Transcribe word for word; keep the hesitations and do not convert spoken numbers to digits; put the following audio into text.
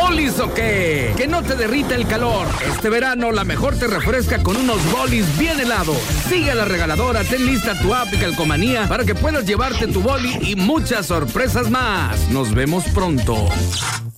¿Bolis o qué? Que no te derrita el calor. Este verano la mejor te refresca con unos bolis bien helados. Sigue a la regaladora, ten lista tu app y Calcomanía para que puedas llevarte tu boli y muchas sorpresas más. Nos vemos pronto.